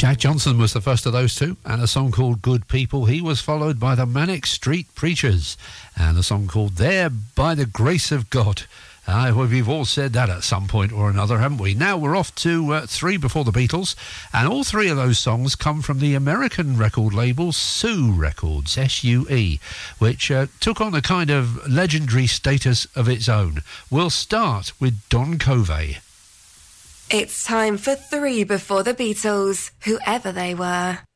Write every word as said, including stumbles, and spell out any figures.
Jack Johnson was the first of those two, and a song called Good People. He was followed by the Manic Street Preachers, and a song called There by the Grace of God. Uh, well, we've all said that at some point or another, haven't we? Now we're off to uh, Three Before the Beatles, and all three of those songs come from the American record label Sue Records, S U E, which uh, took on a kind of legendary status of its own. We'll start with Don Covey. It's time for Three Before the Beatles, whoever they were.